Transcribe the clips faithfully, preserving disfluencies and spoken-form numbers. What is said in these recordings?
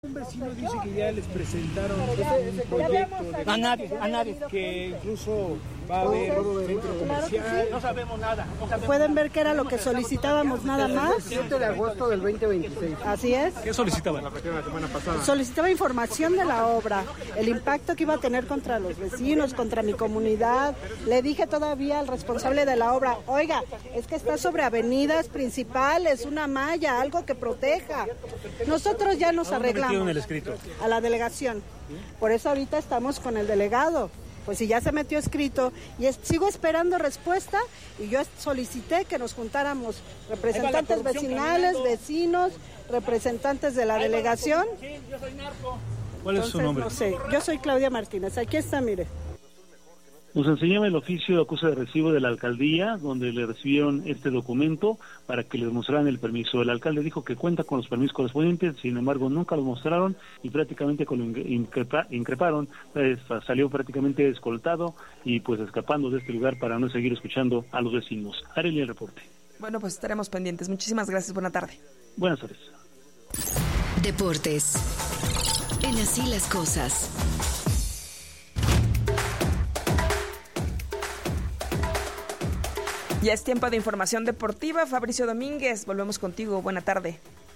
Un vecino dice que ya les presentaron un proyecto de a nadie, a nadie, que incluso va a haber centro comercial. Claro sí. No sabemos nada. No sabemos Pueden nada. ver que era lo que solicitábamos nada más. siete de agosto del veinte veintiséis. Así es. ¿Qué solicitaban la semana pasada? Solicitaba información de la obra, el impacto que iba a tener contra los vecinos, contra mi comunidad. Le dije todavía al responsable de la obra, oiga, es que está sobre avenidas principales, una malla, algo que proteja. Nosotros ya nos arreglamos. El escrito? A la delegación. Por eso ahorita estamos con el delegado. Pues si ya se metió escrito y es, sigo esperando respuesta y yo solicité que nos juntáramos representantes vecinales, vecinos, representantes de la delegación. ¿Cuál es Entonces, su nombre? No sé, yo soy Claudia Martínez, aquí está, mire. Nos enseñaba el oficio de acuse de recibo de la alcaldía, donde le recibieron este documento para que les mostraran el permiso. El alcalde dijo que cuenta con los permisos correspondientes, sin embargo nunca los mostraron y prácticamente cuando increpa, increparon, pues, salió prácticamente escoltado y pues escapando de este lugar para no seguir escuchando a los vecinos. Arely, el reporte. Bueno, pues estaremos pendientes. Muchísimas gracias. Buena tarde. Buenas tardes. Deportes. En Así las Cosas. Ya es tiempo de información deportiva. Fabricio Domínguez, volvemos contigo. Buena tarde.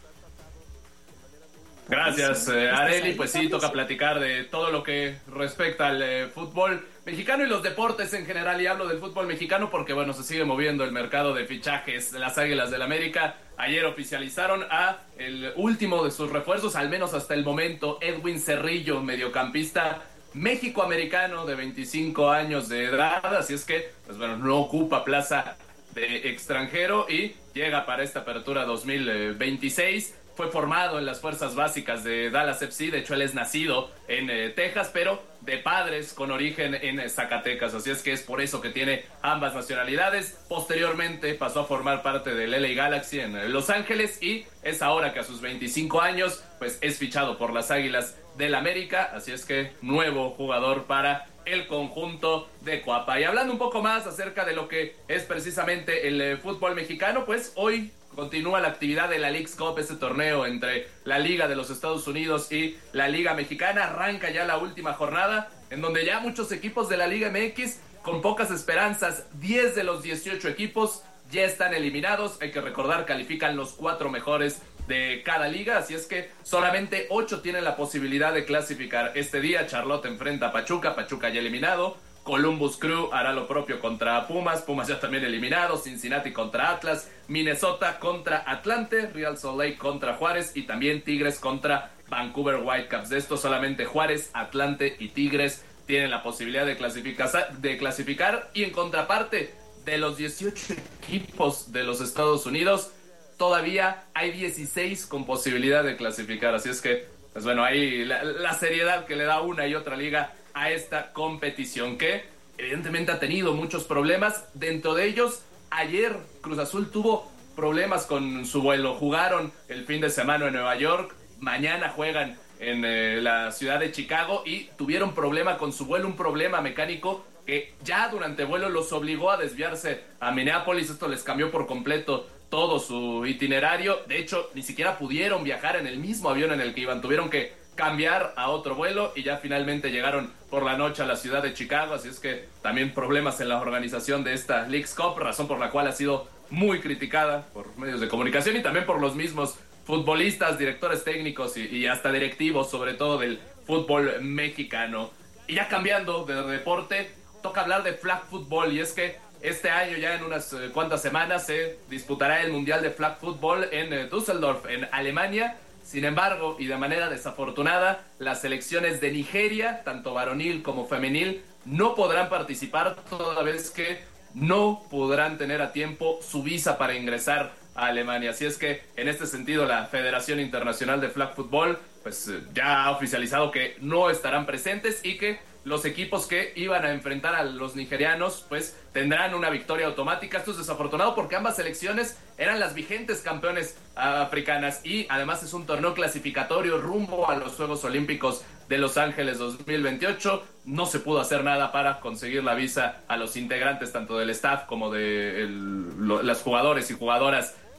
Gracias, eh, Arely. Pues sí, toca platicar de todo lo que respecta al eh, fútbol mexicano y los deportes en general. Y hablo del fútbol mexicano porque, bueno, se sigue moviendo el mercado de fichajes de las Águilas del América. Ayer oficializaron a el último de sus refuerzos, al menos hasta el momento, Edwin Cerrillo, mediocampista México-americano de veinticinco años de edad, así es que, pues bueno, no ocupa plaza de extranjero y llega para esta apertura dos mil veintiséis. Fue formado en las fuerzas básicas de Dallas F C, de hecho él es nacido en eh, Texas, pero de padres con origen en eh, Zacatecas, así es que es por eso que tiene ambas nacionalidades. Posteriormente pasó a formar parte del L A Galaxy en eh, Los Ángeles y es ahora que a sus veinticinco años, pues es fichado por las Águilas del América, así es que nuevo jugador para el conjunto de Cuapa. Y hablando un poco más acerca de lo que es precisamente el eh, fútbol mexicano, pues hoy continúa la actividad de la Leagues Cup, este torneo entre la Liga de los Estados Unidos y la Liga Mexicana. Arranca ya la última jornada, en donde ya muchos equipos de la Liga M X, con pocas esperanzas, diez de los dieciocho equipos ya están eliminados. Hay que recordar, califican los cuatro mejores de cada liga, así es que solamente ocho tienen la posibilidad de clasificar. Este día Charlotte enfrenta a Pachuca, Pachuca ya eliminado. Columbus Crew hará lo propio contra Pumas, Pumas ya también eliminado. Cincinnati contra Atlas, Minnesota contra Atlante, Real Salt Lake contra Juárez y también Tigres contra Vancouver Whitecaps. De esto solamente Juárez, Atlante y Tigres tienen la posibilidad de clasificar, de clasificar y en contraparte de los dieciocho equipos de los Estados Unidos, todavía hay dieciséis con posibilidad de clasificar. Así es que, pues bueno, ahí la, la seriedad que le da una y otra liga a esta competición, que evidentemente ha tenido muchos problemas. Dentro de ellos, ayer Cruz Azul tuvo problemas con su vuelo. Jugaron el fin de semana en Nueva York, mañana juegan en eh, la ciudad de Chicago y tuvieron problema con su vuelo, un problema mecánico que ya durante vuelo los obligó a desviarse a Minneapolis. Esto les cambió por completo todo su itinerario. De hecho, ni siquiera pudieron viajar en el mismo avión en el que iban. Tuvieron que cambiar a otro vuelo y ya finalmente llegaron por la noche a la ciudad de Chicago. Así es que también problemas en la organización de esta Leagues Cup, razón por la cual ha sido muy criticada por medios de comunicación y también por los mismos futbolistas, directores técnicos y, y hasta directivos, sobre todo del fútbol mexicano. Y ya cambiando de deporte, toca hablar de flag football, y es que este año, ya en unas eh, cuantas semanas, se disputará el Mundial de Flag Football en eh, Düsseldorf, en Alemania. Sin embargo, y de manera desafortunada, las selecciones de Nigeria, tanto varonil como femenil, no podrán participar, toda vez que no podrán tener a tiempo su visa para ingresar a Alemania. Así es que, en este sentido, la Federación Internacional de Flag Football pues eh, ya ha oficializado que no estarán presentes y que los equipos que iban a enfrentar a los nigerianos pues tendrán una victoria automática. Esto es desafortunado porque ambas selecciones eran las vigentes campeones africanas y además es un torneo clasificatorio rumbo a los Juegos Olímpicos de Los Ángeles dos mil veintiocho. No se pudo hacer nada para conseguir la visa a los integrantes tanto del staff como de el, lo, las jugadores y jugadoras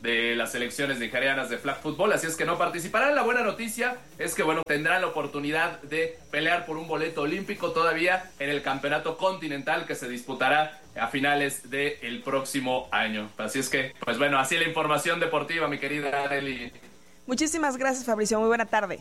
de las selecciones nigerianas de flag football, así es que no participarán. La buena noticia es que, bueno, tendrán la oportunidad de pelear por un boleto olímpico todavía en el campeonato continental que se disputará a finales del próximo año. Así es que, pues bueno, así la información deportiva, mi querida Arely. Muchísimas gracias, Fabricio. Muy buena tarde.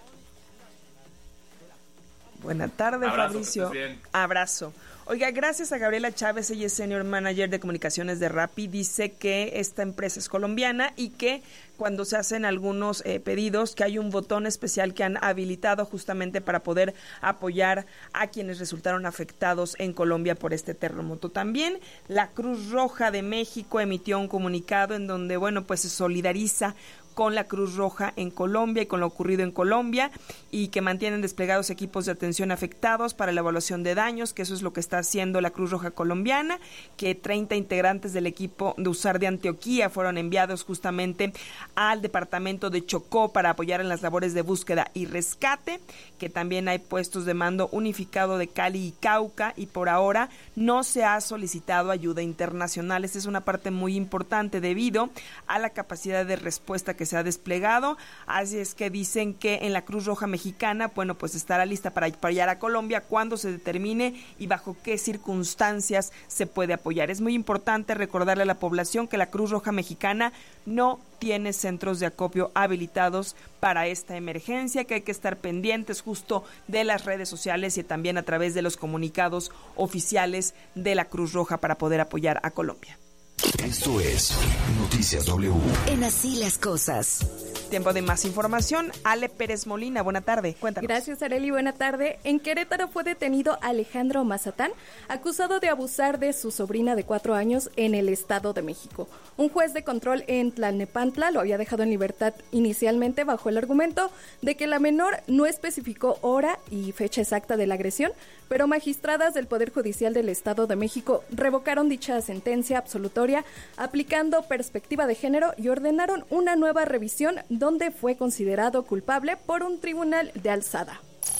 Buena tarde, Abrazo, Fabricio. que estés bien. Abrazo. Oiga, gracias a Gabriela Chávez, ella es Senior Manager de Comunicaciones de Rappi, dice que esta empresa es colombiana y que cuando se hacen algunos eh, pedidos, que hay un botón especial que han habilitado justamente para poder apoyar a quienes resultaron afectados en Colombia por este terremoto. También la Cruz Roja de México emitió un comunicado en donde, bueno, pues se solidariza con la Cruz Roja en Colombia y con lo ocurrido en Colombia, y que mantienen desplegados equipos de atención afectados para la evaluación de daños, que eso es lo que está haciendo la Cruz Roja colombiana, que treinta integrantes del equipo de U S A R de Antioquía fueron enviados justamente al departamento de Chocó para apoyar en las labores de búsqueda y rescate, que también hay puestos de mando unificado de Cali y Cauca, y por ahora no se ha solicitado ayuda internacional. Esta es una parte muy importante debido a la capacidad de respuesta que se ha desplegado, así es que dicen que en la Cruz Roja Mexicana, bueno, pues estará lista para apoyar a Colombia cuando se determine y bajo qué circunstancias se puede apoyar. Es muy importante recordarle a la población que la Cruz Roja Mexicana no tiene centros de acopio habilitados para esta emergencia, que hay que estar pendientes justo de las redes sociales y también a través de los comunicados oficiales de la Cruz Roja para poder apoyar a Colombia. Esto es Noticias W. En Así las Cosas. Tiempo de más información. Ale Pérez Molina, buena tarde. Cuéntanos. Gracias, Arely. Buena tarde. En Querétaro fue detenido Alejandro Mazatán, acusado de abusar de su sobrina de cuatro años en el Estado de México. Un juez de control en Tlalnepantla lo había dejado en libertad inicialmente bajo el argumento de que la menor no especificó hora y fecha exacta de la agresión, pero magistradas del Poder Judicial del Estado de México revocaron dicha sentencia absolutoria aplicando perspectiva de género y ordenaron una nueva revisión donde fue considerado culpable por un tribunal de alzada.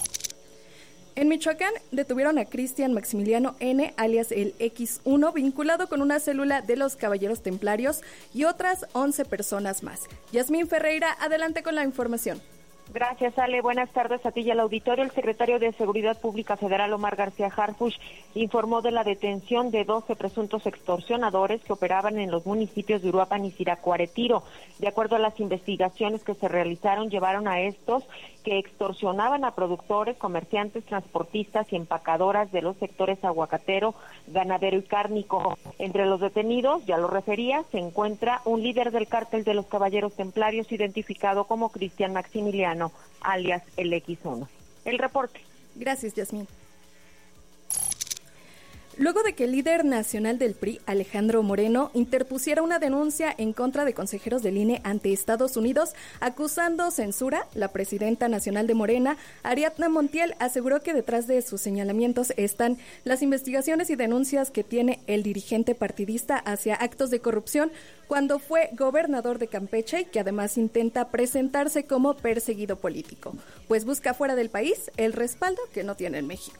En Michoacán detuvieron a Cristian Maximiliano N., alias el equis uno, vinculado con una célula de los Caballeros Templarios y otras once personas más. Yasmín Ferreira, adelante con la información. Gracias, Ale. Buenas tardes a ti y al auditorio. El secretario de Seguridad Pública Federal, Omar García Harfuch, informó de la detención de doce presuntos extorsionadores que operaban en los municipios de Uruapan y Siracuaretiro. De acuerdo a las investigaciones que se realizaron, llevaron a estos que extorsionaban a productores, comerciantes, transportistas y empacadoras de los sectores aguacatero, ganadero y cárnico. Entre los detenidos, ya lo refería, se encuentra un líder del cártel de los Caballeros Templarios identificado como Cristian Maximiliano, alias el equis uno. El reporte. Gracias, Yasmín. Luego de que el líder nacional del P R I, Alejandro Moreno, interpusiera una denuncia en contra de consejeros del I N E ante Estados Unidos, acusando censura, la presidenta nacional de Morena, Ariadna Montiel, aseguró que detrás de sus señalamientos están las investigaciones y denuncias que tiene el dirigente partidista hacia actos de corrupción cuando fue gobernador de Campeche y que además intenta presentarse como perseguido político, pues busca fuera del país el respaldo que no tiene en México.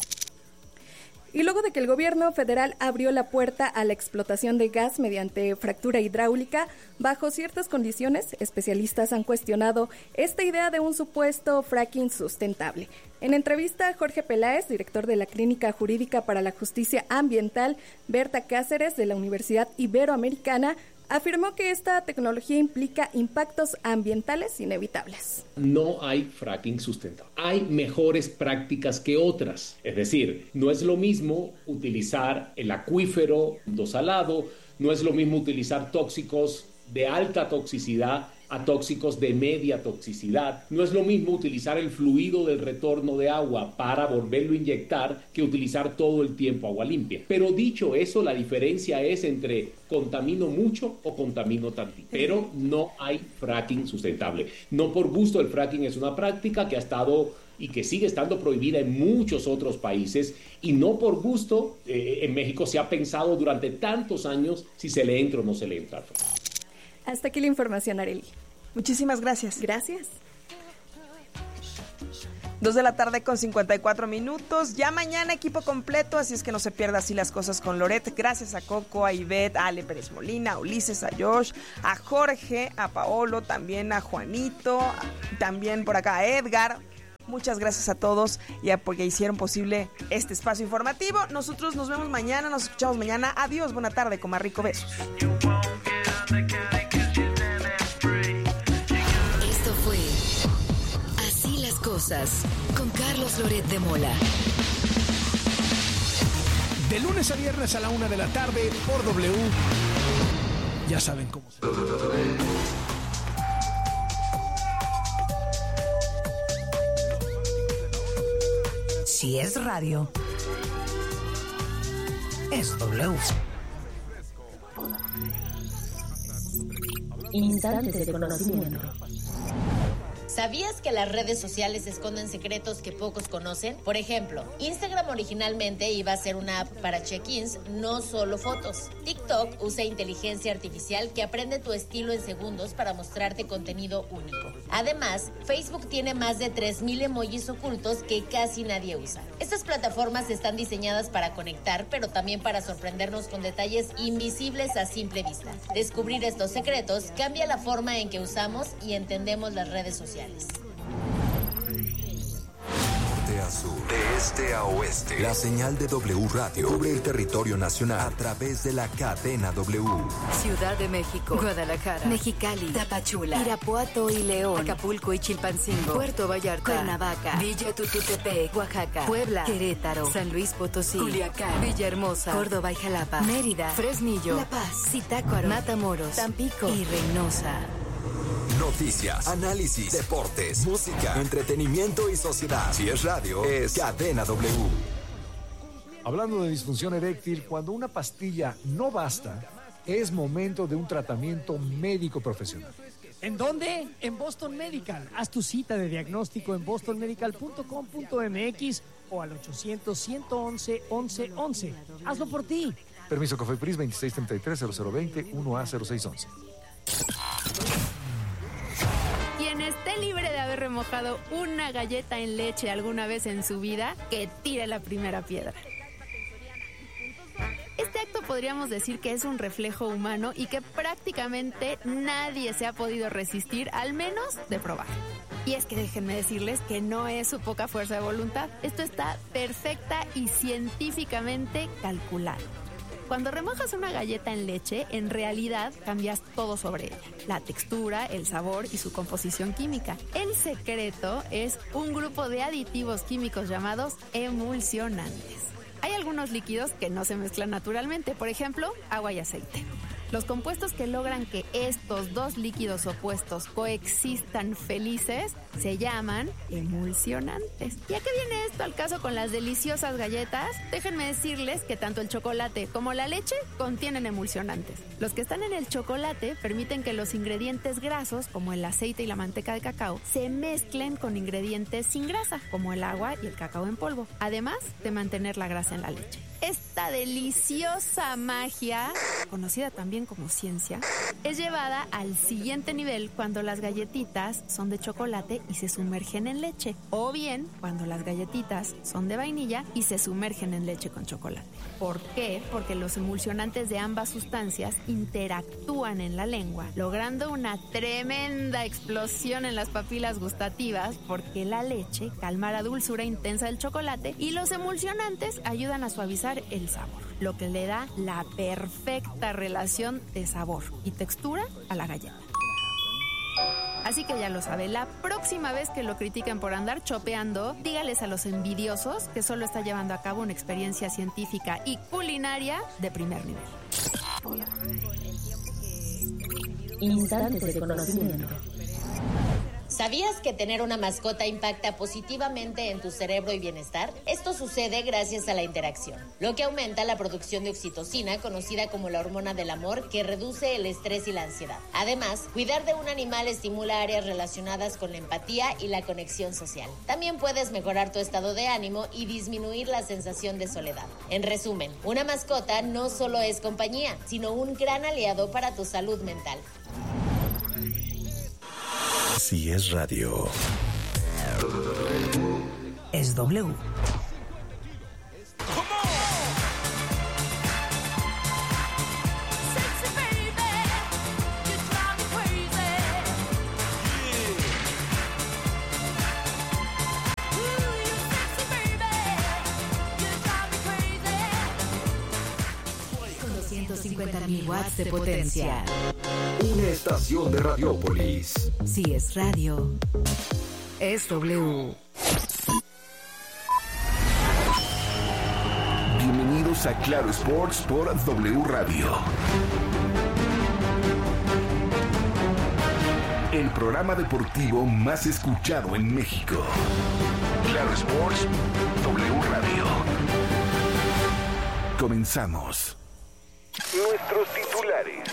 Y luego de que el gobierno federal abrió la puerta a la explotación de gas mediante fractura hidráulica, bajo ciertas condiciones, especialistas han cuestionado esta idea de un supuesto fracking sustentable. En entrevista, Jorge Peláez, director de la Clínica Jurídica para la Justicia Ambiental, Berta Cáceres, de la Universidad Iberoamericana, afirmó que esta tecnología implica impactos ambientales inevitables. No hay fracking sustentable. Hay mejores prácticas que otras. Es decir, no es lo mismo utilizar el acuífero dosalado, no es lo mismo utilizar tóxicos de alta toxicidad a tóxicos de media toxicidad. No es lo mismo utilizar el fluido del retorno de agua para volverlo a inyectar que utilizar todo el tiempo agua limpia. Pero dicho eso, la diferencia es entre contamino mucho o contamino tantito. Pero no hay fracking sustentable. No por gusto, el fracking es una práctica que ha estado y que sigue estando prohibida en muchos otros países, y no por gusto, eh, en México se ha pensado durante tantos años si se le entra o no se le entra. Hasta aquí la información, Arely. Muchísimas gracias. Gracias. Dos de la tarde con cincuenta y cuatro minutos. Ya mañana equipo completo, así es que no se pierda así las cosas con Loret. Gracias a Coco, a Ivette, a Ale Pérez Molina, a Ulises, a Josh, a Jorge, a Paolo, también a Juanito, también por acá a Edgar. Muchas gracias a todos y a porque hicieron posible este espacio informativo. Nosotros nos vemos mañana, nos escuchamos mañana. Adiós, buena tarde, coma rico, besos. Esto fue Así las cosas con Carlos Loret de Mola. De lunes a viernes a la una de la tarde por W. Ya saben cómo se... Si es radio, es W. Instantes de conocimiento. ¿Sabías que las redes sociales esconden secretos que pocos conocen? Por ejemplo, Instagram originalmente iba a ser una app para check-ins, no solo fotos. TikTok usa inteligencia artificial que aprende tu estilo en segundos para mostrarte contenido único. Además, Facebook tiene más de tres mil emojis ocultos que casi nadie usa. Estas plataformas están diseñadas para conectar, pero también para sorprendernos con detalles invisibles a simple vista. Descubrir estos secretos cambia la forma en que usamos y entendemos las redes sociales. De a sur, de este a oeste, la señal de W Radio cubre el territorio nacional a través de la cadena W. Ciudad de México, Guadalajara, Mexicali, Tapachula, Irapuato y León, Acapulco y Chilpancingo, Puerto Vallarta, Cuernavaca, Villa Tututepec, Oaxaca, Puebla, Querétaro, San Luis Potosí, Culiacán, Villahermosa, Córdoba y Jalapa, Mérida, Fresnillo, La Paz, Zitácuaro, Matamoros, Tampico y Reynosa. Noticias, análisis, deportes, música, entretenimiento y sociedad. Si es radio, es Cadena W. Hablando de disfunción eréctil, cuando una pastilla no basta, es momento de un tratamiento médico profesional. ¿En dónde? En Boston Medical. Haz tu cita de diagnóstico en boston medical punto com punto m x o al ochocientos, ciento once, once once. Hazlo por ti. Permiso COFEPRIS veintiséis treinta y tres, cero cero veinte, uno A cero seis once. Quien esté libre de haber remojado una galleta en leche alguna vez en su vida, que tire la primera piedra. Este acto podríamos decir que es un reflejo humano y que prácticamente nadie se ha podido resistir, al menos de probar. Y es que déjenme decirles que no es su poca fuerza de voluntad. Esto está perfecta y científicamente calculado. Cuando remojas una galleta en leche, en realidad cambias todo sobre ella. La textura, el sabor y su composición química. El secreto es un grupo de aditivos químicos llamados emulsionantes. Hay algunos líquidos que no se mezclan naturalmente, por ejemplo, agua y aceite. Los compuestos que logran que estos dos líquidos opuestos coexistan felices se llaman emulsionantes. ¿Y a qué viene esto al caso con las deliciosas galletas? Déjenme decirles que tanto el chocolate como la leche contienen emulsionantes. Los que están en el chocolate permiten que los ingredientes grasos, como el aceite y la manteca de cacao, se mezclen con ingredientes sin grasa, como el agua y el cacao en polvo, además de mantener la grasa en la leche. Esta deliciosa magia, conocida también como ciencia, es llevada al siguiente nivel cuando las galletitas son de chocolate y se sumergen en leche, o bien cuando las galletitas son de vainilla y se sumergen en leche con chocolate. ¿Por qué? Porque los emulsionantes de ambas sustancias interactúan en la lengua, logrando una tremenda explosión en las papilas gustativas, porque la leche calma la dulzura intensa del chocolate y los emulsionantes ayudan a suavizar el sabor, lo que le da la perfecta relación de sabor y textura a la galleta. Así que ya lo sabe, la próxima vez que lo critiquen por andar chopeando, dígales a los envidiosos que solo está llevando a cabo una experiencia científica y culinaria de primer nivel. Instantes de conocimiento. ¿Sabías que tener una mascota impacta positivamente en tu cerebro y bienestar? Esto sucede gracias a la interacción, lo que aumenta la producción de oxitocina, conocida como la hormona del amor, que reduce el estrés y la ansiedad. Además, cuidar de un animal estimula áreas relacionadas con la empatía y la conexión social. También puedes mejorar tu estado de ánimo y disminuir la sensación de soledad. En resumen, una mascota no solo es compañía, sino un gran aliado para tu salud mental. Si es radio. es W. cincuenta mil watts de potencia. Una estación de Radiópolis. Si es radio, es W. Bienvenidos a Claro Sports por W Radio. El programa deportivo más escuchado en México. Claro Sports, W Radio. Comenzamos. Nuestros titulares.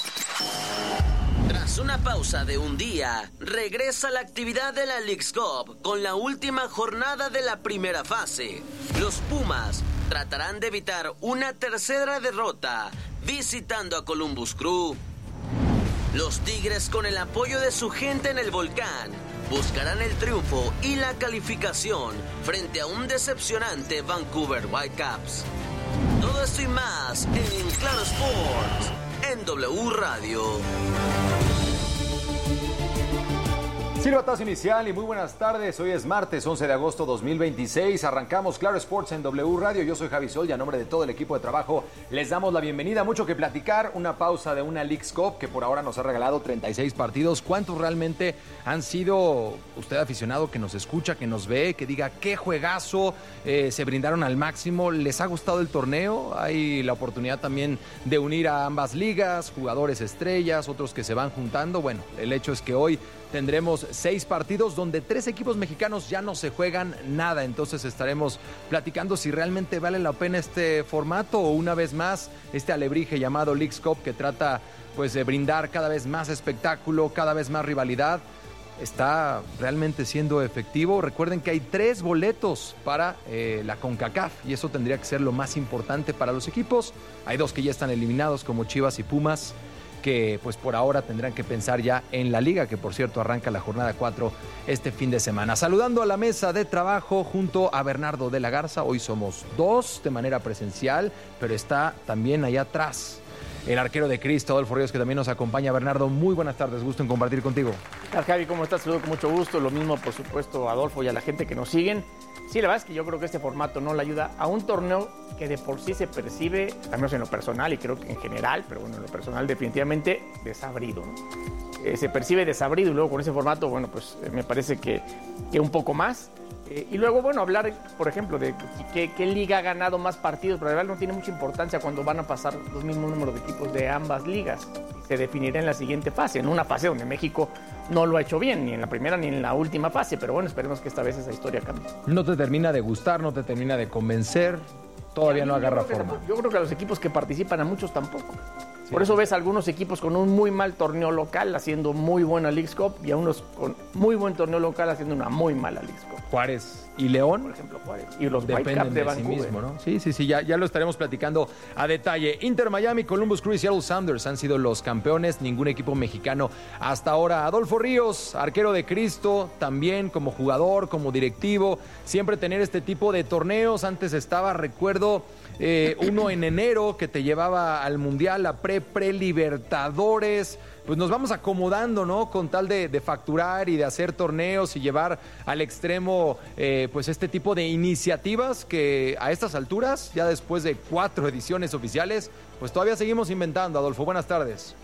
Tras una pausa de un día, regresa la actividad de la Leagues Cup con la última jornada de la primera fase. Los Pumas tratarán de evitar una tercera derrota visitando a Columbus Crew. Los Tigres, con el apoyo de su gente en el Volcán, buscarán el triunfo y la calificación frente a un decepcionante Vancouver Whitecaps. Todo esto y más en Claro Sports, en W Radio. Silbatazo inicial y muy buenas tardes. Hoy es martes once de agosto dos mil veintiséis. Arrancamos Claro Sports en W Radio. Yo soy Javi Sol y a nombre de todo el equipo de trabajo les damos la bienvenida. Mucho que platicar. Una pausa de una Leagues Cup que por ahora nos ha regalado treinta y seis partidos. ¿Cuántos realmente han sido, usted aficionado que nos escucha, que nos ve, que diga qué juegazo, eh, se brindaron al máximo? ¿Les ha gustado el torneo? Hay la oportunidad también de unir a ambas ligas, jugadores estrellas, otros que se van juntando. Bueno, el hecho es que hoy tendremos seis partidos donde tres equipos mexicanos ya no se juegan nada. Entonces estaremos platicando si realmente vale la pena este formato o una vez más este alebrije llamado Leagues Cup que trata pues de brindar cada vez más espectáculo, cada vez más rivalidad. ¿Está realmente siendo efectivo? Recuerden que hay tres boletos para eh, la CONCACAF y eso tendría que ser lo más importante para los equipos. Hay dos que ya están eliminados como Chivas y Pumas, que pues por ahora tendrán que pensar ya en la liga, que por cierto arranca la jornada cuatro este fin de semana. Saludando a la mesa de trabajo junto a Bernardo de la Garza. Hoy somos dos de manera presencial, pero está también allá atrás el arquero de Cristo, Adolfo Ríos, que también nos acompaña. Bernardo, muy buenas tardes, gusto en compartir contigo. ¿Qué tal, Javi? ¿Cómo estás? Saludo con mucho gusto. Lo mismo, por supuesto, a Adolfo y a la gente que nos siguen. Sí, la verdad es que yo creo que este formato no le ayuda a un torneo que de por sí se percibe, al menos en lo personal y creo que en general, pero bueno, en lo personal definitivamente desabrido, ¿no? Eh, se percibe desabrido y luego con ese formato, bueno, pues eh, me parece que, que un poco más. Eh, y luego, bueno, hablar, por ejemplo, de qué, qué liga ha ganado más partidos, pero la verdad no tiene mucha importancia cuando van a pasar los mismos números de equipos de ambas ligas. Se definirá en la siguiente fase, en una fase donde México no lo ha hecho bien, ni en la primera ni en la última fase, pero bueno, esperemos que esta vez esa historia cambie. ¿No te termina de gustar, no te termina de convencer? Todavía no agarra forma. Yo creo que a los equipos que participan, a muchos tampoco. Sí. Por eso ves a algunos equipos con un muy mal torneo local haciendo muy buena Leagues Cup y a unos con muy buen torneo local haciendo una muy mala Leagues Cup. Juárez y León, por ejemplo, Juárez y los Whitecaps de, de Vancouver. Sí mismo, ¿no? Sí, sí, sí, ya, ya lo estaremos platicando a detalle. Inter Miami, Columbus Crew y Seattle Sounders han sido los campeones, ningún equipo mexicano hasta ahora. Adolfo Ríos, arquero de Cristo, también como jugador, como directivo, siempre tener este tipo de torneos. Antes estaba, recuerdo, eh, uno en enero que te llevaba al Mundial, la pre-pre-Libertadores. Pues nos vamos acomodando, ¿no? Con tal de, de facturar y de hacer torneos y llevar al extremo, eh, pues este tipo de iniciativas que a estas alturas, ya después de cuatro ediciones oficiales, pues todavía seguimos inventando. Adolfo, buenas tardes.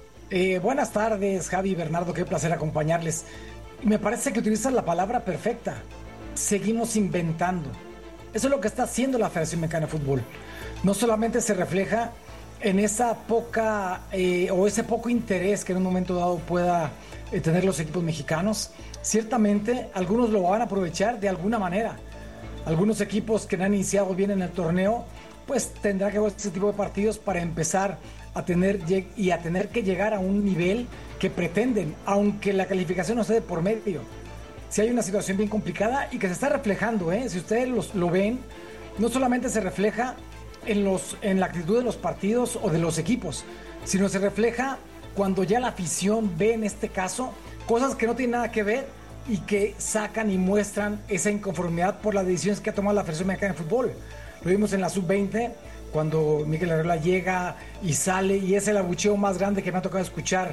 Eh, buenas tardes, Javi y Bernardo, qué placer acompañarles. Me parece que utilizas la palabra perfecta. Seguimos inventando. Eso es lo que está haciendo la Federación Mexicana de Fútbol. No solamente se refleja en esa poca eh, o ese poco interés que en un momento dado pueda eh, tener los equipos mexicanos. Ciertamente algunos lo van a aprovechar de alguna manera. Algunos equipos que no han iniciado bien en el torneo pues tendrán que jugar ese tipo de partidos para empezar a tener y a tener que llegar a un nivel que pretenden, aunque la calificación no esté de por medio. Si hay una situación bien complicada y que se está reflejando, ¿eh? Si ustedes los, lo ven, no solamente se refleja En, los, en la actitud de los partidos o de los equipos, sino se refleja cuando ya la afición ve en este caso cosas que no tienen nada que ver y que sacan y muestran esa inconformidad por las decisiones que ha tomado la Federación Mexicana de Fútbol. Lo vimos en la sub veinte, cuando Miguel Arriola llega y sale, y es el abucheo más grande que me ha tocado escuchar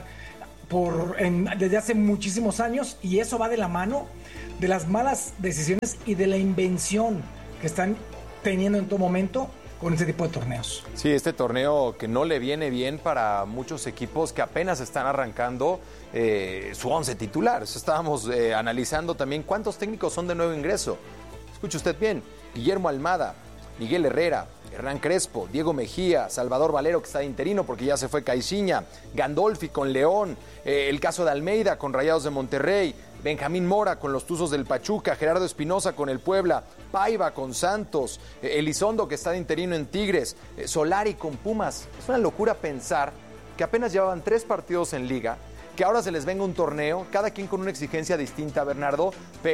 por, en, desde hace muchísimos años, y eso va de la mano de las malas decisiones y de la invención que están teniendo en todo momento con este tipo de torneos. Sí, este torneo que no le viene bien para muchos equipos que apenas están arrancando eh, su once titular. Estábamos eh, analizando también cuántos técnicos son de nuevo ingreso. Escuche usted bien: Guillermo Almada, Miguel Herrera, Hernán Crespo, Diego Mejía, Salvador Valero, que está de interino porque ya se fue Caixinha, Gandolfi con León, eh, el caso de Almeida con Rayados de Monterrey, Benjamín Mora con los Tuzos del Pachuca, Gerardo Espinosa con el Puebla, Paiva con Santos, eh, Elizondo, que está de interino en Tigres, eh, Solari con Pumas. Es una locura pensar que apenas llevaban tres partidos en liga, que ahora se les venga un torneo, cada quien con una exigencia distinta, Bernardo,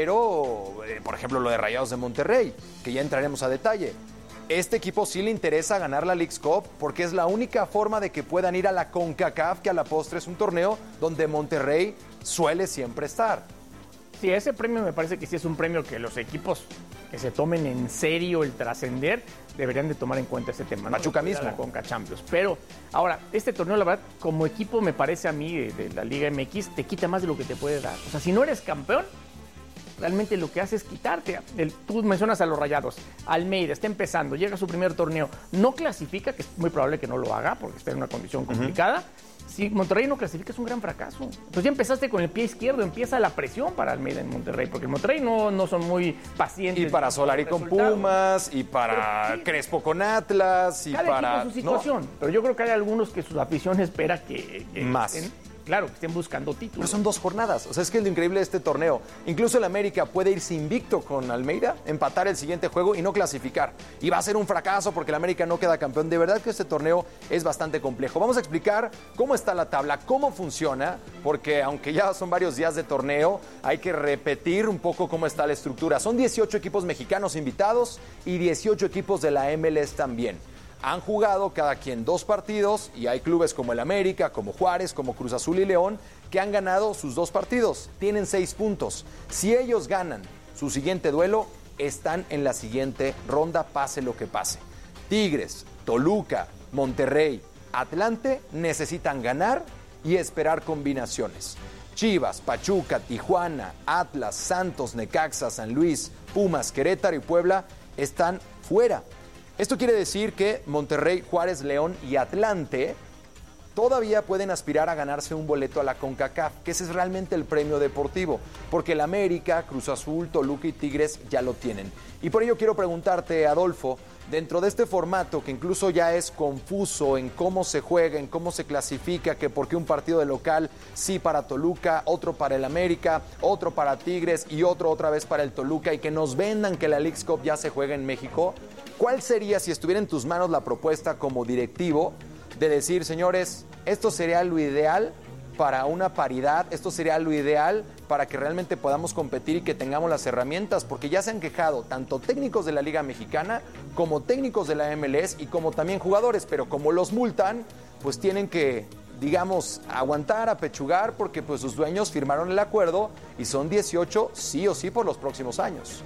pero, eh, por ejemplo, lo de Rayados de Monterrey, que ya entraremos a detalle. Este equipo sí le interesa ganar la Leagues Cup porque es la única forma de que puedan ir a la CONCACAF, que a la postre es un torneo donde Monterrey suele siempre estar. Sí, ese premio me parece que sí es un premio que los equipos que se tomen en serio el trascender deberían de tomar en cuenta ese tema, ¿no? Pachuca mismo. La Conca Champions. Pero ahora, este torneo, la verdad, como equipo me parece a mí de, de la Liga M X, te quita más de lo que te puede dar. O sea, si no eres campeón, realmente lo que hace es quitarte. El, tú mencionas a los Rayados. Almeida está empezando, llega a su primer torneo, no clasifica, que es muy probable que no lo haga porque está en una condición complicada. Uh-huh. Si Monterrey no clasifica, es un gran fracaso. Entonces ya empezaste con el pie izquierdo, empieza la presión para Almeida en Monterrey, porque en Monterrey no, no son muy pacientes. Y para Solari con Pumas, y para sí, Crespo con Atlas, y cada para... equipo su situación. ¿No? Pero yo creo que hay algunos que su afición espera que... que Más. Estén, claro, que estén buscando títulos. Pero son dos jornadas. O sea, es que es lo increíble de este torneo. Incluso el América puede irse invicto con Almeida, empatar el siguiente juego y no clasificar. Y va a ser un fracaso porque el América no queda campeón. De verdad que este torneo es bastante complejo. Vamos a explicar cómo está la tabla, cómo funciona, porque aunque ya son varios días de torneo, hay que repetir un poco cómo está la estructura. Son dieciocho equipos mexicanos invitados y dieciocho equipos de la M L S también. Han jugado cada quien dos partidos y hay clubes como el América, como Juárez, como Cruz Azul y León que han ganado sus dos partidos. Tienen seis puntos. Si ellos ganan su siguiente duelo, están en la siguiente ronda, pase lo que pase. Tigres, Toluca, Monterrey, Atlante necesitan ganar y esperar combinaciones. Chivas, Pachuca, Tijuana, Atlas, Santos, Necaxa, San Luis, Pumas, Querétaro y Puebla están fuera. Esto quiere decir que Monterrey, Juárez, León y Atlante todavía pueden aspirar a ganarse un boleto a la CONCACAF, que ese es realmente el premio deportivo, porque el América, Cruz Azul, Toluca y Tigres ya lo tienen. Y por ello quiero preguntarte, Adolfo, dentro de este formato que incluso ya es confuso en cómo se juega, en cómo se clasifica, que por qué un partido de local sí para Toluca, otro para el América, otro para Tigres y otro otra vez para el Toluca, y que nos vendan que la Leagues Cup ya se juega en México, ¿cuál sería, si estuviera en tus manos, la propuesta como directivo de decir, señores, esto sería lo ideal para una paridad, esto sería lo ideal para que realmente podamos competir y que tengamos las herramientas? Porque ya se han quejado tanto técnicos de la Liga Mexicana como técnicos de la M L S y como también jugadores, pero como los multan, pues tienen que, digamos, aguantar, apechugar, porque pues sus dueños firmaron el acuerdo y son dieciocho sí o sí por los próximos años.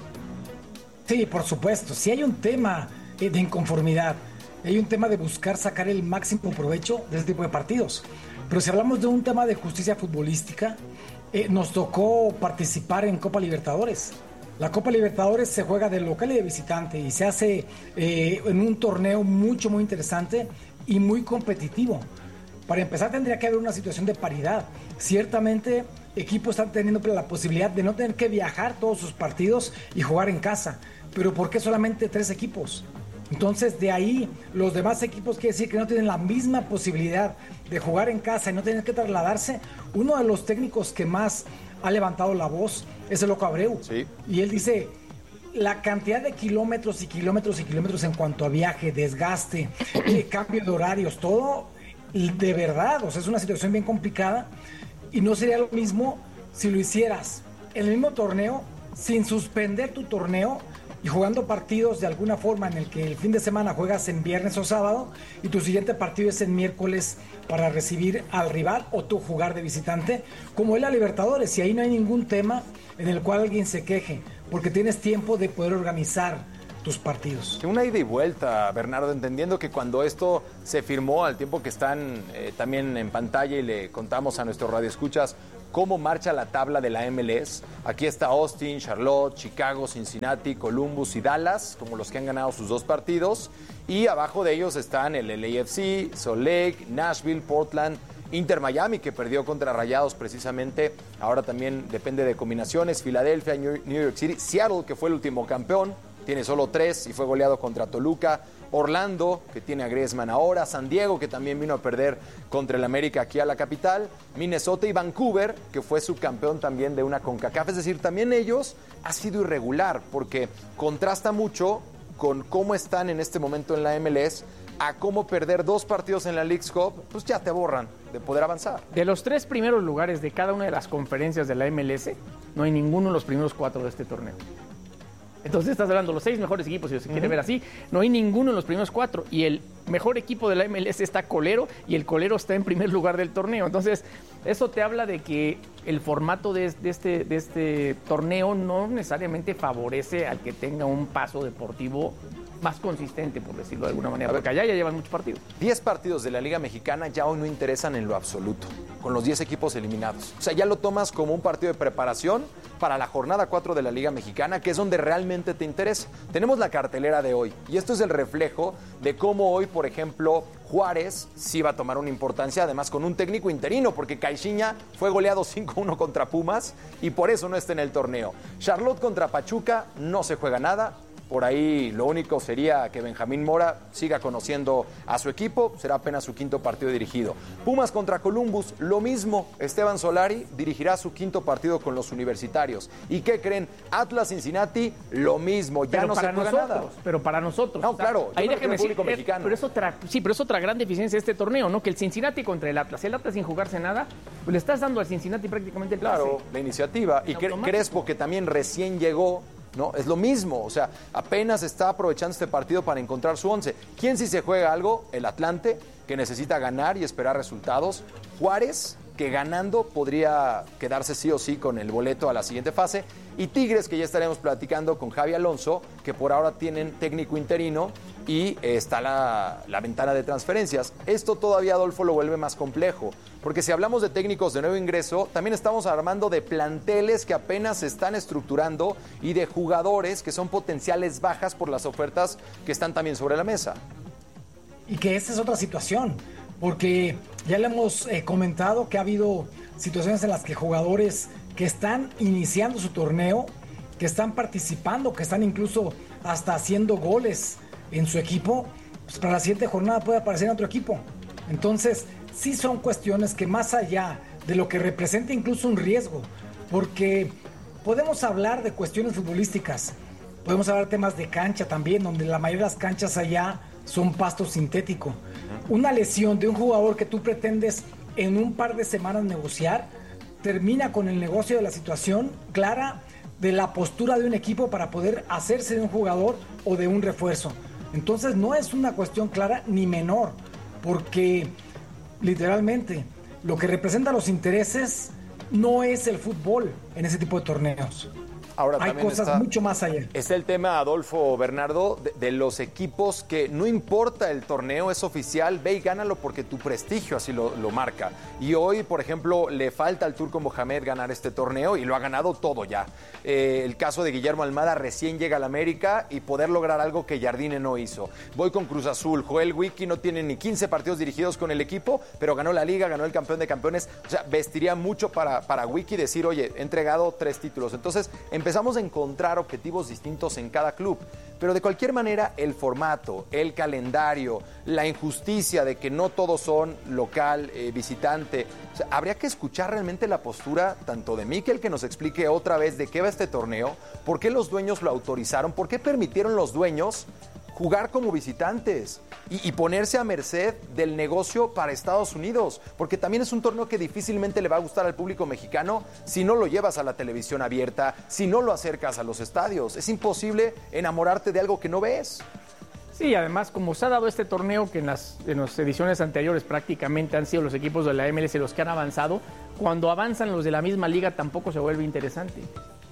Sí, por supuesto. Si hay un tema de inconformidad, hay un tema de buscar sacar el máximo provecho de este tipo de partidos. Pero si hablamos de un tema de justicia futbolística, eh, nos tocó participar en Copa Libertadores. La Copa Libertadores se juega de local y de visitante y se hace eh, en un torneo mucho, muy interesante y muy competitivo. Para empezar, tendría que haber una situación de paridad. Ciertamente, equipos están teniendo la posibilidad de no tener que viajar todos sus partidos y jugar en casa. Pero ¿por qué solamente tres equipos? Entonces, de ahí, los demás equipos quiere decir que no tienen la misma posibilidad de jugar en casa y no tener que trasladarse. Uno de los técnicos que más ha levantado la voz es el Loco Abreu. Sí. Y él dice, la cantidad de kilómetros y kilómetros y kilómetros en cuanto a viaje, desgaste, eh, cambio de horarios, todo, de verdad, o sea, es una situación bien complicada. Y no sería lo mismo si lo hicieras en el mismo torneo, sin suspender tu torneo y jugando partidos de alguna forma en el que el fin de semana juegas en viernes o sábado y tu siguiente partido es en miércoles para recibir al rival o tú jugar de visitante, como es la Libertadores, y ahí no hay ningún tema en el cual alguien se queje, porque tienes tiempo de poder organizar tus partidos. Una ida y vuelta, Bernardo, entendiendo que cuando esto se firmó, al tiempo que están eh, también en pantalla y le contamos a nuestros radioescuchas cómo marcha la tabla de la M L S. Aquí está Austin, Charlotte, Chicago, Cincinnati, Columbus y Dallas, como los que han ganado sus dos partidos. Y abajo de ellos están el L A F C, Salt Lake, Nashville, Portland, Inter Miami, que perdió contra Rayados precisamente. Ahora también depende de combinaciones. Filadelfia, New York City, Seattle, que fue el último campeón, tiene solo tres y fue goleado contra Toluca. Orlando, que tiene a Griezmann ahora. San Diego, que también vino a perder contra el América aquí a la capital. Minnesota y Vancouver, que fue subcampeón también de una CONCACAF. Es decir, también ellos ha sido irregular, porque contrasta mucho con cómo están en este momento en la M L S, a cómo perder dos partidos en la Leagues Cup, pues ya te borran de poder avanzar. De los tres primeros lugares de cada una de las conferencias de la M L S, no hay ninguno en los primeros cuatro de este torneo. Entonces estás hablando de los seis mejores equipos, si se quiere uh-huh. ver así, no hay ninguno en los primeros cuatro. Y el mejor equipo de la M L S está colero y el colero está en primer lugar del torneo. Entonces, eso te habla de que el formato de, de, este, de este torneo no necesariamente favorece al que tenga un paso deportivo más consistente, por decirlo de alguna manera, porque allá ya llevan muchos partidos. diez partidos de la Liga Mexicana ya hoy no interesan en lo absoluto, con los diez equipos eliminados. O sea, ya lo tomas como un partido de preparación para la jornada cuatro de la Liga Mexicana, que es donde realmente te interesa. Tenemos la cartelera de hoy, y esto es el reflejo de cómo hoy, por ejemplo, Juárez sí va a tomar una importancia, además con un técnico interino, porque Caixinha fue goleado cinco uno contra Pumas, y por eso no está en el torneo. Charlotte contra Pachuca, no se juega nada. Por ahí lo único sería que Benjamín Mora siga conociendo a su equipo, será apenas su quinto partido dirigido. Pumas contra Columbus, lo mismo, Esteban Solari dirigirá su quinto partido con los universitarios. ¿Y qué creen? Atlas Cincinnati, lo mismo, ya pero no para se juega nosotros, nada. Pero para nosotros. No, o sea, claro, ahí déjeme decir, decir, mexicano. Pero es otra, sí, pero es otra gran deficiencia de este torneo, ¿no? Que el Cincinnati contra el Atlas, el Atlas sin jugarse nada, pues le estás dando al Cincinnati prácticamente el pase. Claro, la iniciativa. Y Cre- Crespo, que también recién llegó, ¿no? Es lo mismo, o sea, apenas está aprovechando este partido para encontrar su once. ¿Quién sí se juega algo? El Atlante, que necesita ganar y esperar resultados. Juárez, que ganando podría quedarse sí o sí con el boleto a la siguiente fase. Y Tigres, que ya estaremos platicando con Javi Alonso, que por ahora tienen técnico interino y eh, está la, la ventana de transferencias. Esto todavía, Adolfo, lo vuelve más complejo, porque si hablamos de técnicos de nuevo ingreso, también estamos armando de planteles que apenas se están estructurando y de jugadores que son potenciales bajas por las ofertas que están también sobre la mesa. Y que esa es otra situación, porque ya le hemos eh, comentado que ha habido situaciones en las que jugadores que están iniciando su torneo, que están participando, que están incluso hasta haciendo goles en su equipo, pues para la siguiente jornada puede aparecer en otro equipo. Entonces, sí son cuestiones que más allá de lo que representa incluso un riesgo, porque podemos hablar de cuestiones futbolísticas, podemos hablar de temas de cancha también, donde la mayoría de las canchas allá son pasto sintético. Una lesión de un jugador que tú pretendes en un par de semanas negociar, termina con el negocio de la situación clara de la postura de un equipo para poder hacerse de un jugador o de un refuerzo. Entonces no es una cuestión clara ni menor, porque literalmente lo que representa los intereses no es el fútbol en ese tipo de torneos. Ahora, hay cosas está, mucho más allá. Está el tema, Adolfo, Bernardo, de, de los equipos que no importa el torneo, es oficial, ve y gánalo porque tu prestigio así lo, lo marca. Y hoy, por ejemplo, le falta al Turco Mohamed ganar este torneo y lo ha ganado todo ya. Eh, el caso de Guillermo Almada, recién llega al América y poder lograr algo que Jardine no hizo. Voy con Cruz Azul, Joel Wiki no tiene ni quince partidos dirigidos con el equipo, pero ganó la Liga, ganó el campeón de campeones. O sea, vestiría mucho para, para Wiki decir, oye, he entregado tres títulos. Entonces, empezamos a encontrar objetivos distintos en cada club, pero de cualquier manera el formato, el calendario, la injusticia de que no todos son local, eh, visitante, o sea, habría que escuchar realmente la postura tanto de Mikel, que nos explique otra vez de qué va este torneo, por qué los dueños lo autorizaron, por qué permitieron los dueños jugar como visitantes y, y ponerse a merced del negocio para Estados Unidos, porque también es un torneo que difícilmente le va a gustar al público mexicano si no lo llevas a la televisión abierta, si no lo acercas a los estadios. Es imposible enamorarte de algo que no ves. Sí, además, como se ha dado este torneo, que en las, en las ediciones anteriores prácticamente han sido los equipos de la M L S los que han avanzado, cuando avanzan los de la misma liga tampoco se vuelve interesante.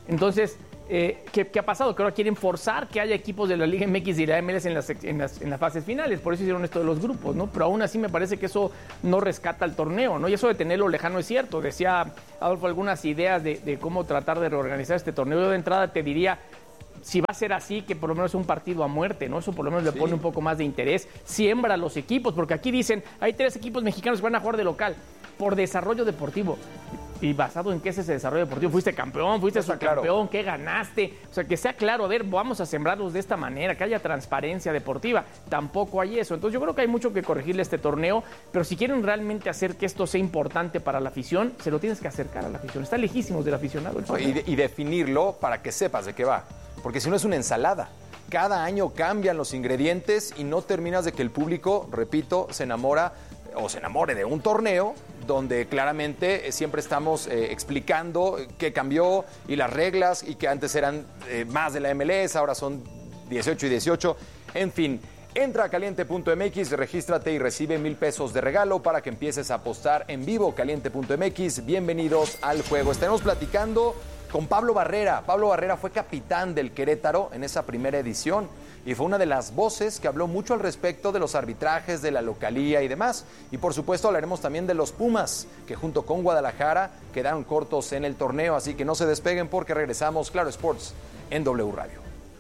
Entonces, eh, ¿qué, ¿qué ha pasado? Que ahora quieren forzar que haya equipos de la Liga M X y la M L S en las, en, las, en las fases finales. Por eso hicieron esto de los grupos, ¿no? Pero aún así me parece que eso no rescata el torneo, ¿no? Y eso de tenerlo lejano es cierto. Decía Adolfo algunas ideas de, de cómo tratar de reorganizar este torneo. Yo de entrada te diría, si va a ser así, que por lo menos es un partido a muerte, ¿no? Eso por lo menos le sí. pone un poco más de interés. Siembra a los equipos, porque aquí dicen, hay tres equipos mexicanos que van a jugar de local por desarrollo deportivo. ¿Y basado en qué es ese desarrollo deportivo? ¿Fuiste campeón? ¿Fuiste subcampeón? Claro. ¿Qué ganaste? O sea, que sea claro, a ver, vamos a sembrarlos de esta manera, que haya transparencia deportiva. Tampoco hay eso. Entonces yo creo que hay mucho que corregirle a este torneo, pero si quieren realmente hacer que esto sea importante para la afición, se lo tienes que acercar a la afición. Está lejísimos del aficionado. El y, de, y definirlo para que sepas de qué va. Porque si no es una ensalada. Cada año cambian los ingredientes y no terminas de que el público, repito, se enamora o se enamore de un torneo donde claramente siempre estamos eh, explicando qué cambió y las reglas y que antes eran eh, más de la M L S, ahora son dieciocho y dieciocho. En fin, entra a caliente punto m x, regístrate y recibe mil pesos de regalo para que empieces a apostar en vivo. caliente punto m x, bienvenidos al juego. Estaremos platicando con Pablo Barrera. Pablo Barrera fue capitán del Querétaro en esa primera edición y fue una de las voces que habló mucho al respecto de los arbitrajes, de la localía y demás. Y por supuesto hablaremos también de los Pumas, que junto con Guadalajara quedaron cortos en el torneo, así que no se despeguen porque regresamos. Claro Sports en W Radio.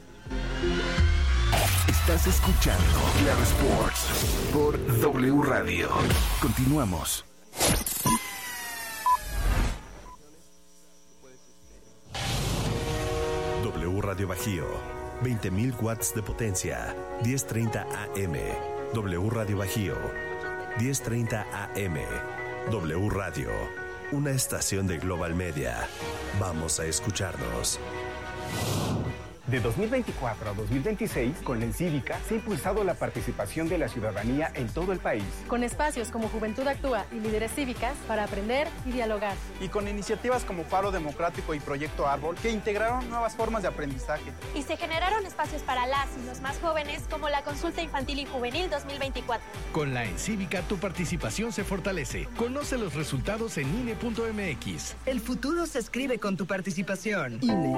Estás escuchando Claro Sports por W Radio. Continuamos. W Radio Bajío, veinte mil watts de potencia, diez treinta A M. W Radio Bajío, diez treinta A M. W Radio, una estación de Global Media. Vamos a escucharnos. De dos mil veinticuatro a dos mil veintiséis, con la Encívica se ha impulsado la participación de la ciudadanía en todo el país. Con espacios como Juventud Actúa y Líderes Cívicas para aprender y dialogar. Y con iniciativas como Faro Democrático y Proyecto Árbol que integraron nuevas formas de aprendizaje. Y se generaron espacios para las y los más jóvenes como la Consulta Infantil y Juvenil dos mil veinticuatro. Con la Encívica tu participación se fortalece. Conoce los resultados en I N E punto M X. El futuro se escribe con tu participación. I N E.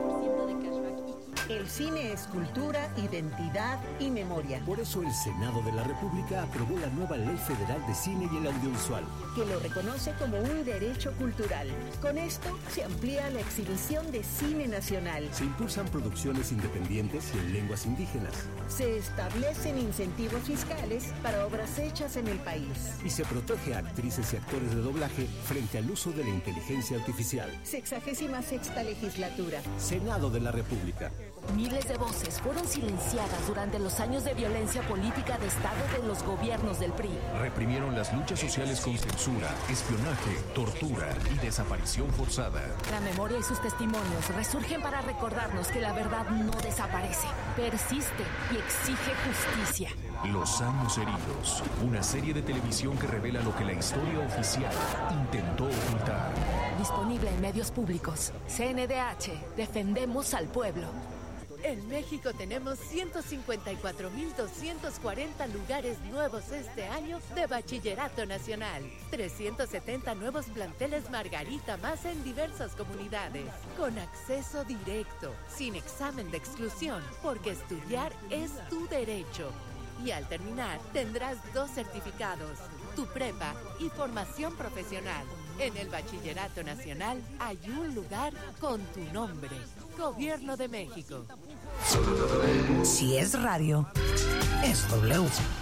El cine es cultura, identidad y memoria. Por eso el Senado de la República aprobó la nueva Ley Federal de Cine y el Audiovisual, que lo reconoce como un derecho cultural. Con esto se amplía la exhibición de cine nacional. Se impulsan producciones independientes y en lenguas indígenas. Se establecen incentivos fiscales para obras hechas en el país. Y se protege a actrices y actores de doblaje frente al uso de la inteligencia artificial. Sexagésima sexta legislatura. Senado de la República. Miles de voces fueron silenciadas durante los años de violencia política de Estado de los gobiernos del P R I. Reprimieron las luchas sociales con censura, espionaje, tortura y desaparición forzada. La memoria y sus testimonios resurgen para recordarnos que la verdad no desaparece, persiste y exige justicia. Los años heridos, una serie de televisión que revela lo que la historia oficial intentó ocultar. Disponible en medios públicos. C N D H, defendemos al pueblo. En México tenemos ciento cincuenta y cuatro mil doscientos cuarenta lugares nuevos este año de Bachillerato Nacional. trescientos setenta nuevos planteles Margarita más en diversas comunidades. Con acceso directo, sin examen de exclusión, porque estudiar es tu derecho. Y al terminar, tendrás dos certificados, tu prepa y formación profesional. En el Bachillerato Nacional hay un lugar con tu nombre. Gobierno de México. Si es radio, es W.